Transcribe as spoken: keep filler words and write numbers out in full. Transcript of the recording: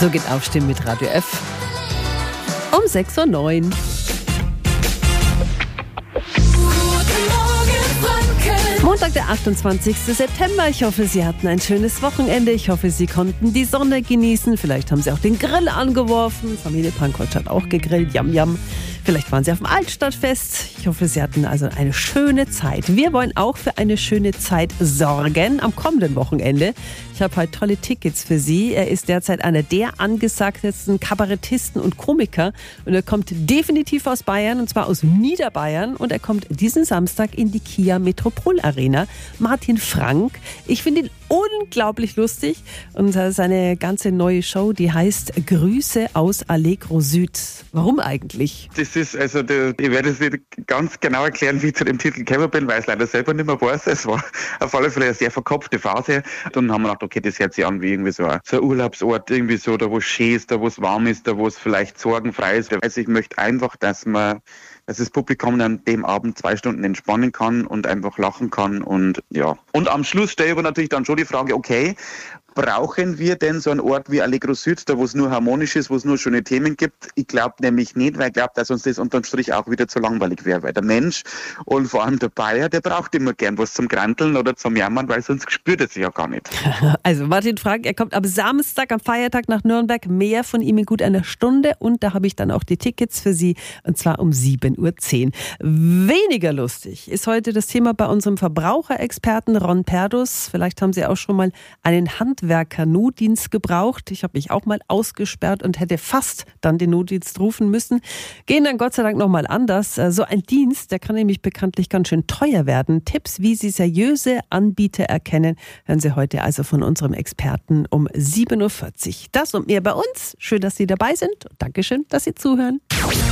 So geht Aufstehen mit Radio F um sechs Uhr neun. Montag, der achtundzwanzigster September. Ich hoffe, Sie hatten ein schönes Wochenende. Ich hoffe, Sie konnten die Sonne genießen. Vielleicht haben Sie auch den Grill angeworfen. Familie Pankow hat auch gegrillt. Yam, yam. Vielleicht waren Sie auf dem Altstadtfest. Ich hoffe, Sie hatten also eine schöne Zeit. Wir wollen auch für eine schöne Zeit sorgen am kommenden Wochenende. Ich habe heute tolle Tickets für Sie. Er ist derzeit einer der angesagtesten Kabarettisten und Komiker. Und er kommt definitiv aus Bayern, und zwar aus Niederbayern. Und er kommt diesen Samstag in die Kia Metropol Arena. Martin Frank. Ich finde ihn unglaublich lustig. Und seine ganze neue Show, die heißt Grüße aus Allegro Süd. Warum eigentlich? Das ist, also, der, ich werde es nicht ganz genau erklären, wie ich zu dem Titel gekommen bin, weil ich es leider selber nicht mehr weiß. Es war auf alle Fälle eine sehr verkopfte Phase. Dann haben wir gedacht, okay, das hört sich an wie irgendwie so ein, so ein Urlaubsort, irgendwie so, da wo es schön ist, da wo es warm ist, da wo es vielleicht sorgenfrei ist. Also ich möchte einfach, dass man, dass das Publikum an dem Abend zwei Stunden entspannen kann und einfach lachen kann und ja. Und am Schluss stelle ich aber natürlich dann schon die Frage, okay, brauchen wir denn so einen Ort wie Allegro Süd, da wo es nur harmonisch ist, wo es nur schöne Themen gibt? Ich glaube nämlich nicht, weil ich glaube, dass uns das unterm Strich auch wieder zu langweilig wäre, weil der Mensch und vor allem der Bayer, der braucht immer gern was zum Granteln oder zum Jammern, weil sonst spürt er sich ja gar nicht. Also Martin Frank, er kommt am Samstag, am Feiertag nach Nürnberg. Mehr von ihm in gut einer Stunde und da habe ich dann auch die Tickets für Sie und zwar um sieben Uhr zehn. Weniger lustig ist heute das Thema bei unserem Verbraucherexperten Ron Perdus. Vielleicht haben Sie auch schon mal einen Handwerker-Notdienst gebraucht. Ich habe mich auch mal ausgesperrt und hätte fast dann den Notdienst rufen müssen. Gehen dann Gott sei Dank nochmal anders. So ein Dienst, der kann nämlich bekanntlich ganz schön teuer werden. Tipps, wie Sie seriöse Anbieter erkennen, hören Sie heute also von unserem Experten um sieben Uhr vierzig. Das und mehr bei uns. Schön, dass Sie dabei sind und Dankeschön, dass Sie zuhören.